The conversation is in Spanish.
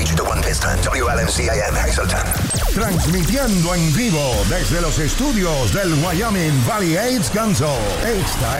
KDTH, The One Piston, WLMCAM, Hazleton. Transmitiendo en vivo desde los estudios del Wyoming Valley AIDS Council. Esta